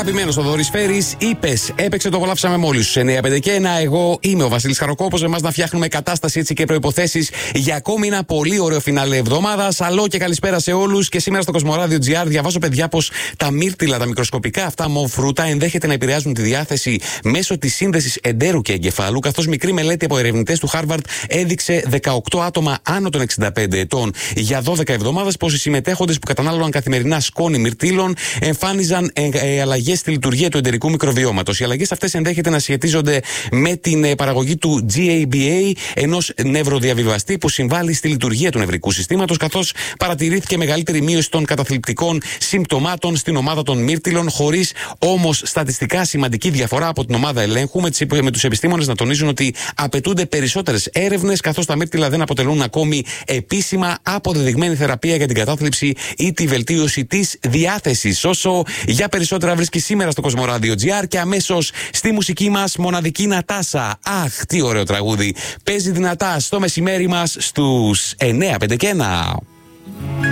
Αγαπημένος ο Θοδωρής Φέρης, είπες, έπαιξε, το απολαύσαμε μόλις στους 9-5-1. Εγώ είμαι ο Βασίλης Χαροκόπος. Εμάς να φτιάχνουμε κατάσταση έτσι και προϋποθέσεις για ακόμη ένα πολύ ωραίο φινάλε εβδομάδας. Αλλό και καλησπέρα σε όλους. Και σήμερα στο Κοσμοράδιο.gr διαβάζω, παιδιά, πως τα μύρτιλα, τα μικροσκοπικά αυτά μοβφρούτα, ενδέχεται να επηρεάζουν τη διάθεση μέσω της σύνδεσης εντέρου και εγκεφάλου. Καθώς μικρή μελέτη από ερευνητές του Harvard έδειξε 18 άτομα άνω των 65 ετών για 12 εβδομάδες πως οι συμμετέχοντες που κατανάλωναν καθημερινά σκόνη μυρτήλων εμφάνιζαν αλλαγές στη λειτουργία του εντερικού μικροβιώματος. Οι αλλαγές αυτές ενδέχεται να σχετίζονται με την παραγωγή του GABA, ενός νευροδιαβιβαστή που συμβάλλει στη λειτουργία του νευρικού συστήματος, καθώς παρατηρήθηκε μεγαλύτερη μείωση των καταθλιπτικών συμπτωμάτων στην ομάδα των μύρτιλων, χωρίς όμως στατιστικά σημαντική διαφορά από την ομάδα ελέγχου, με τους επιστήμονες να τονίζουν ότι απαιτούνται περισσότερες έρευνες, καθώς τα μύρτιλα δεν αποτελούν ακόμη επίσημα αποδεδειγμένη θεραπεία για την κατάθλιψη ή τη βελτίωση της διάθεσης. Όσο για περισσότερα βρίσκει σήμερα στο Κοσμοράδιο.gr και αμέσως στη μουσική μας μοναδική Νατάσα. Αχ, τι ωραίο τραγούδι. Παίζει δυνατά στο μεσημέρι μας στους 9-5-1.